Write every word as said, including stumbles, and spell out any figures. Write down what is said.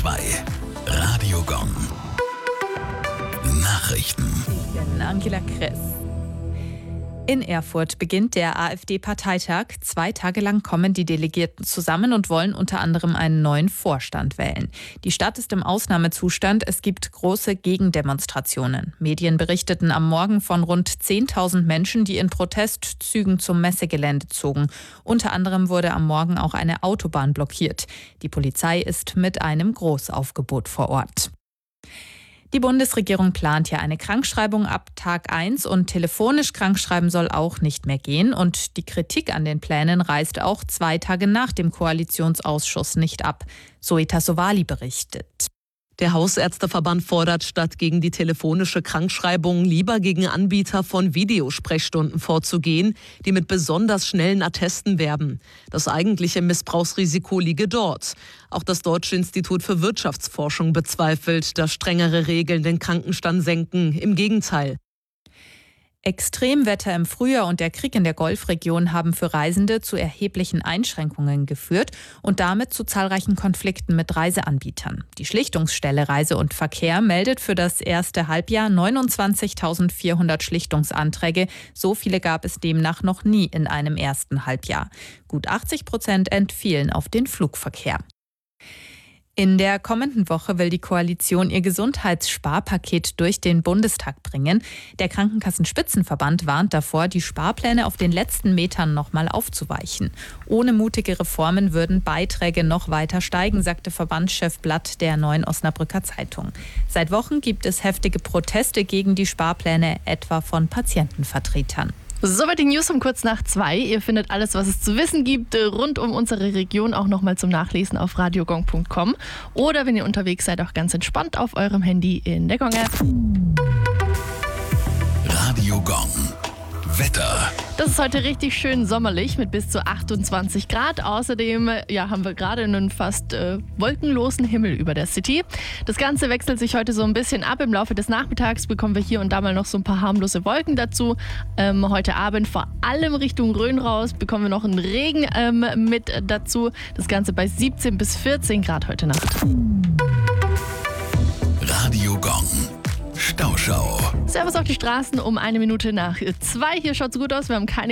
zwei. Radio Gong. Nachrichten. Ich bin Angela Kress. In Erfurt beginnt der AfD-Parteitag. Zwei Tage lang kommen die Delegierten zusammen und wollen unter anderem einen neuen Vorstand wählen. Die Stadt ist im Ausnahmezustand. Es gibt große Gegendemonstrationen. Medien berichteten am Morgen von rund zehntausend Menschen, die in Protestzügen zum Messegelände zogen. Unter anderem wurde am Morgen auch eine Autobahn blockiert. Die Polizei ist mit einem Großaufgebot vor Ort. Die Bundesregierung plant ja eine Krankschreibung ab Tag eins und telefonisch krankschreiben soll auch nicht mehr gehen. Und die Kritik an den Plänen reißt auch zwei Tage nach dem Koalitionsausschuss nicht ab. Zoe Tassovali berichtet. Der Hausärzteverband fordert, statt gegen die telefonische Krankschreibung lieber gegen Anbieter von Videosprechstunden vorzugehen, die mit besonders schnellen Attesten werben. Das eigentliche Missbrauchsrisiko liege dort. Auch das Deutsche Institut für Wirtschaftsforschung bezweifelt, dass strengere Regeln den Krankenstand senken. Im Gegenteil. Extremwetter im Frühjahr und der Krieg in der Golfregion haben für Reisende zu erheblichen Einschränkungen geführt und damit zu zahlreichen Konflikten mit Reiseanbietern. Die Schlichtungsstelle Reise und Verkehr meldet für das erste Halbjahr neunundzwanzigtausendvierhundert Schlichtungsanträge. So viele gab es demnach noch nie in einem ersten Halbjahr. Gut achtzig Prozent entfielen auf den Flugverkehr. In der kommenden Woche will die Koalition ihr Gesundheitssparpaket durch den Bundestag bringen. Der Krankenkassenspitzenverband warnt davor, die Sparpläne auf den letzten Metern nochmal aufzuweichen. Ohne mutige Reformen würden Beiträge noch weiter steigen, sagte Verbandschef Blatt der Neuen Osnabrücker Zeitung. Seit Wochen gibt es heftige Proteste gegen die Sparpläne, etwa von Patientenvertretern. Soweit die News um kurz nach zwei. Ihr findet alles, was es zu wissen gibt, rund um unsere Region auch nochmal zum Nachlesen auf radiogong punkt com. Oder wenn ihr unterwegs seid, auch ganz entspannt auf eurem Handy in der Gong-App. Radio Gong. Wetter. Das ist heute richtig schön sommerlich mit bis zu achtundzwanzig Grad. Außerdem ja, haben wir gerade einen fast äh, wolkenlosen Himmel über der City. Das Ganze wechselt sich heute so ein bisschen ab. Im Laufe des Nachmittags bekommen wir hier und da mal noch so ein paar harmlose Wolken dazu. Ähm, heute Abend vor allem Richtung Rhön raus bekommen wir noch einen Regen ähm, mit dazu. Das Ganze bei siebzehn bis vierzehn Grad heute Nacht. Radio Gong. Stauschau. Servus auf die Straßen um eine Minute nach zwei. Hier schaut's gut aus. Wir haben keine